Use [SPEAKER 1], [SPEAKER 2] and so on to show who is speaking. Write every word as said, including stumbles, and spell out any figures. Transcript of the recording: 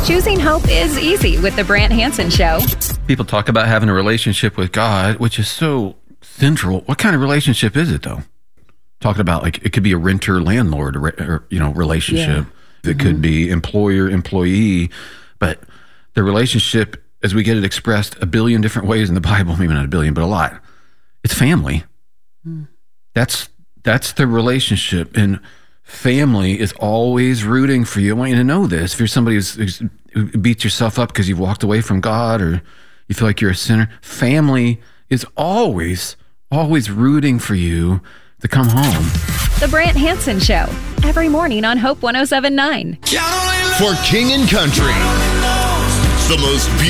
[SPEAKER 1] Choosing hope is easy with the Brant Hansen Show.
[SPEAKER 2] People talk about having a relationship with God, which is so central. What kind of relationship is it, though? Talking about, like, it could be a renter-landlord, or, or, you know, relationship. Yeah. It mm-hmm. could be employer-employee. But the relationship, as we get it expressed a billion different ways in the Bible, maybe not a billion, but a lot, it's family. Mm. That's that's the relationship. And family is always rooting for you. I want you to know this. If you're somebody who's, who's, who beats yourself up because you've walked away from God or you feel like you're a sinner, family is always, always rooting for you to come home.
[SPEAKER 1] The Brant Hansen Show, every morning on Hope one oh seven point nine.
[SPEAKER 3] For King and Country, the most beautiful